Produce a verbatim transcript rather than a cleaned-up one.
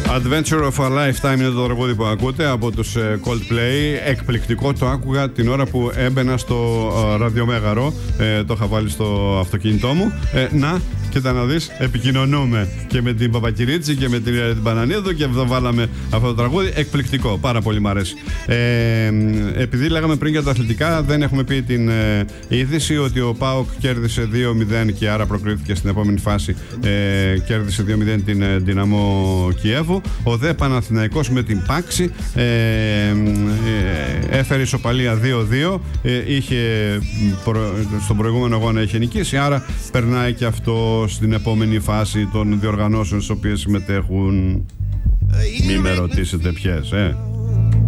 Adventure of a Lifetime είναι το τραγούδι που ακούτε από τους Coldplay. Εκπληκτικό, το άκουγα την ώρα που έμπαινα στο ραδιομέγαρο. ε, Το είχα βάλει στο αυτοκίνητό μου. ε, Να, κοίτα να δεις, επικοινωνούμε και με την Παπακυρίτσι και με την Πανανίδου και εδώ βάλαμε αυτό το τραγούδι. Εκπληκτικό, πάρα πολύ μ' αρέσει. ε, Επειδή λέγαμε πριν για τα αθλητικά, δεν έχουμε πει την ε, είδηση ότι ο ΠΑΟΚ κέρδισε δύο μηδέν και άρα προκρίθηκε στην επόμενη φάση. ε, Κέρδισε δύο μηδέν την ε, Δυναμό Κιέβου. Ο δε Παναθηναϊκός με την Πάξη ε, ε, έφερε ισοπαλία δύο δύο. ε, Είχε προ, στον προηγούμενο αγώνα είχε νικήσει, άρα περνάει και αυτό στην επόμενη φάση των διοργανώσεων στις οποίες συμμετέχουν. Μη με ρωτήσετε ποιες, ε.